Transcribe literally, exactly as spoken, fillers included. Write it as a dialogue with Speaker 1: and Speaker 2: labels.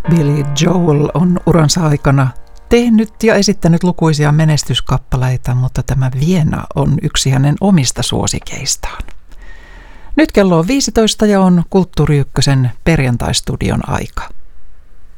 Speaker 1: Billy Joel on uransa aikana tehnyt ja esittänyt lukuisia menestyskappaleita, mutta tämä Vienna on yksi hänen omista suosikeistaan. Nyt kello on viisitoista ja on Kulttuuri Ykkösen perjantaistudion aika.